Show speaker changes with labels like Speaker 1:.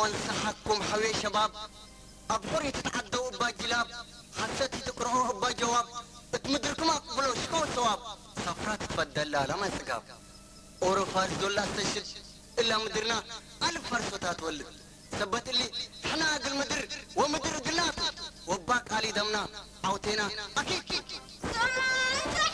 Speaker 1: وانصحكم حوي شباب أبحر تتعدوا باجلاب حسيت تقرأوه بجواب تمدركم أقبلوا شكو ثواب سفرات تفضل لا ما سقاب أورو فارس دولا استشد إلا مدرنا ألف فرسوتات تولد ثبت اللي حنا أقل مدر ومدر قلات وباك علي دمنا عوتينا أكيد